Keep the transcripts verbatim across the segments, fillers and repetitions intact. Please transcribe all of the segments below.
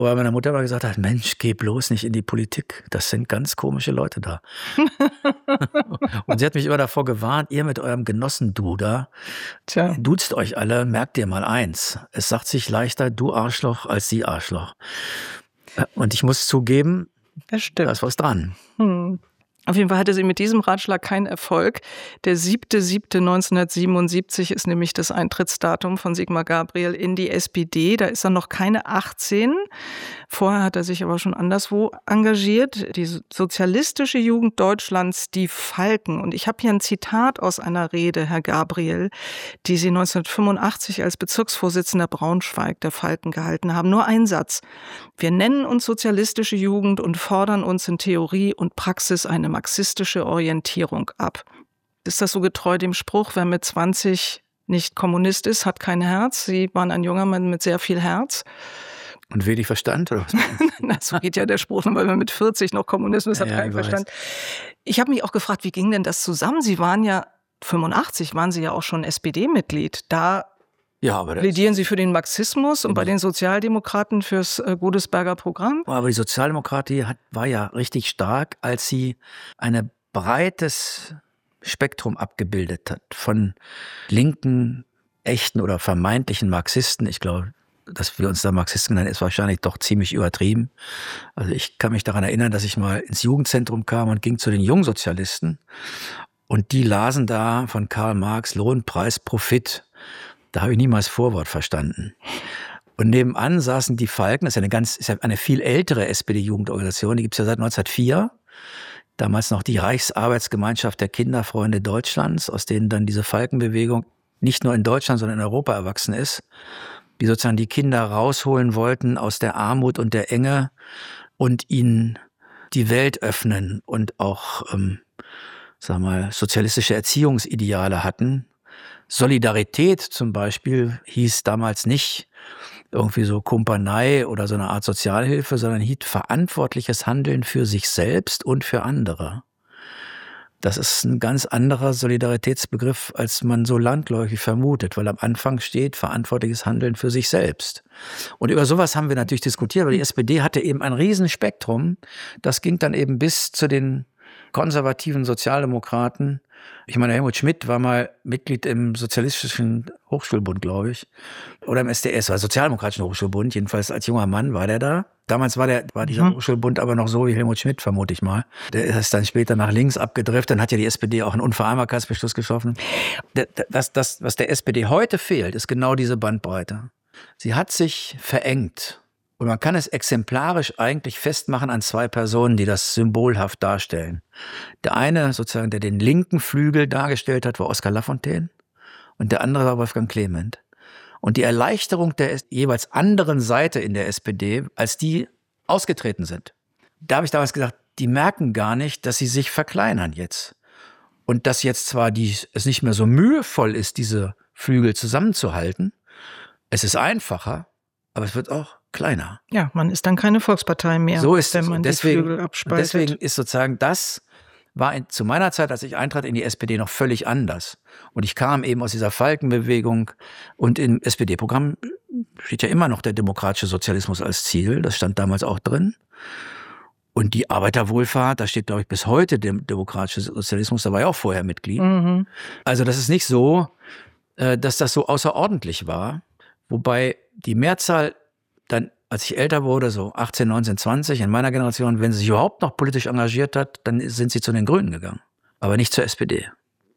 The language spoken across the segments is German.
weil meine Mutter mal gesagt hat, Mensch, geh bloß nicht in die Politik. Das sind ganz komische Leute da. Und sie hat mich immer davor gewarnt, ihr mit eurem Genossen Du da, Tja. duzt euch alle, merkt ihr mal eins. Es sagt sich leichter du Arschloch als sie Arschloch. Und ich muss zugeben, Das stimmt. da ist was dran. Hm. Auf jeden Fall hatte sie mit diesem Ratschlag keinen Erfolg. Der siebte siebte neunzehnhundertsiebenundsiebzig ist nämlich das Eintrittsdatum von Sigmar Gabriel in die S P D. Da ist er noch keine achtzehn. Vorher hat er sich aber schon anderswo engagiert. Die sozialistische Jugend Deutschlands, die Falken. Und ich habe hier ein Zitat aus einer Rede, Herr Gabriel, die Sie neunzehnhundertfünfundachtzig als Bezirksvorsitzender Braunschweig der Falken gehalten haben. Nur ein Satz. Wir nennen uns sozialistische Jugend und fordern uns in Theorie und Praxis eine marxistische Orientierung ab. Ist das so getreu dem Spruch, wer mit zwanzig nicht Kommunist ist, hat kein Herz? Sie waren ein junger Mann mit sehr viel Herz. Und wenig Verstand? Oder was? Na, so geht ja der Spruch, weil man mit vierzig noch Kommunist ist, hat Ja, keinen ich weiß. Verstand. Ich habe mich auch gefragt, wie ging denn das zusammen? Sie waren ja, fünfundachtzig waren Sie ja auch schon S P D-Mitglied. Da Ja, aber, das, plädieren Sie für den Marxismus und bei den Sozialdemokraten fürs äh, Godesberger Programm? aber die Sozialdemokratie hat, war ja richtig stark, als sie ein breites Spektrum abgebildet hat. Von linken, echten oder vermeintlichen Marxisten. Ich glaube, dass wir uns da Marxisten nennen, ist wahrscheinlich doch ziemlich übertrieben. Also ich kann mich daran erinnern, dass ich mal ins Jugendzentrum kam und ging zu den Jungsozialisten. Und die lasen da von Karl Marx Lohn, Preis, Profit. Da habe ich niemals Vorwort verstanden. Und nebenan saßen die Falken, das ist ja eine ganz, ist ja eine viel ältere S P D-Jugendorganisation, die gibt es ja seit neunzehnhundertvier. Damals noch die Reichsarbeitsgemeinschaft der Kinderfreunde Deutschlands, aus denen dann diese Falkenbewegung nicht nur in Deutschland, sondern in Europa erwachsen ist, die sozusagen die Kinder rausholen wollten aus der Armut und der Enge und ihnen die Welt öffnen und auch, ähm, sag mal, sozialistische Erziehungsideale hatten. Solidarität zum Beispiel hieß damals nicht irgendwie so Kumpanei oder so eine Art Sozialhilfe, sondern hieß verantwortliches Handeln für sich selbst und für andere. Das ist ein ganz anderer Solidaritätsbegriff, als man so landläufig vermutet, weil am Anfang steht verantwortliches Handeln für sich selbst. Und über sowas haben wir natürlich diskutiert, aber die S P D hatte eben ein Riesenspektrum. Das ging dann eben bis zu den konservativen Sozialdemokraten. Ich meine, Helmut Schmidt war mal Mitglied im Sozialistischen Hochschulbund, glaube ich. Oder im S D S, war Sozialdemokratischen Hochschulbund. Jedenfalls als junger Mann war der da. Damals war, der, war dieser mhm. Hochschulbund aber noch so wie Helmut Schmidt, vermute ich mal. Der ist dann später nach links abgedriftet. Dann hat ja die S P D auch einen Unvereinbarkeitsbeschluss geschaffen. Das, das, was der S P D heute fehlt, ist genau diese Bandbreite. Sie hat sich verengt. Und man kann es exemplarisch eigentlich festmachen an zwei Personen, die das symbolhaft darstellen. Der eine, sozusagen, der den linken Flügel dargestellt hat, war Oskar Lafontaine. Und der andere war Wolfgang Clement. Und die Erleichterung der jeweils anderen Seite in der S P D, als die ausgetreten sind. Da habe ich damals gesagt, die merken gar nicht, dass sie sich verkleinern jetzt. Und dass jetzt zwar die, es nicht mehr so mühevoll ist, diese Flügel zusammenzuhalten. Es ist einfacher, aber es wird auch kleiner. Ja, man ist dann keine Volkspartei mehr, so ist wenn es. man Und deswegen, die Flügel abspaltet. Deswegen ist sozusagen das, war in, zu meiner Zeit, als ich eintrat in die S P D, noch völlig anders. Und ich kam eben aus dieser Falkenbewegung und im S P D-Programm steht ja immer noch der demokratische Sozialismus als Ziel. Das stand damals auch drin. Und die Arbeiterwohlfahrt, da steht, glaube ich, bis heute der demokratische Sozialismus, da war ich auch vorher Mitglied. Mhm. Also das ist nicht so, dass das so außerordentlich war. Wobei die Mehrzahl dann, als ich älter wurde, so achtzehn, neunzehn, zwanzig, in meiner Generation, wenn sie sich überhaupt noch politisch engagiert hat, dann sind sie zu den Grünen gegangen. Aber nicht zur S P D.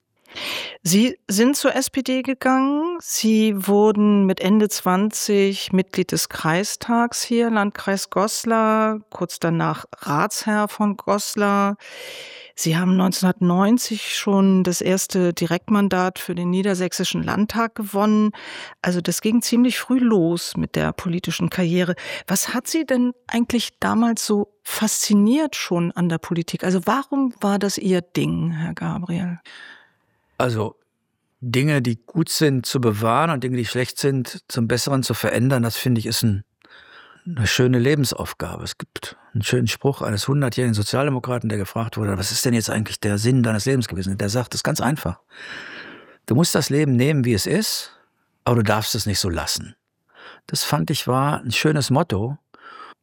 Sie sind zur S P D gegangen. Sie wurden mit Ende zwanzig Mitglied des Kreistags hier, Landkreis Goslar, kurz danach Ratsherr von Goslar. Sie haben neunzehnhundertneunzig schon das erste Direktmandat für den Niedersächsischen Landtag gewonnen. Also das ging ziemlich früh los mit der politischen Karriere. Was hat Sie denn eigentlich damals so fasziniert schon an der Politik? Also warum war das Ihr Ding, Herr Gabriel? Also Dinge, die gut sind, zu bewahren und Dinge, die schlecht sind, zum Besseren zu verändern, das finde ich ist ein eine schöne Lebensaufgabe. Es gibt einen schönen Spruch eines hundertjährigen Sozialdemokraten, der gefragt wurde, was ist denn jetzt eigentlich der Sinn deines Lebens gewesen? Der sagt, das ist ganz einfach. Du musst das Leben nehmen, wie es ist, aber du darfst es nicht so lassen. Das fand ich war ein schönes Motto.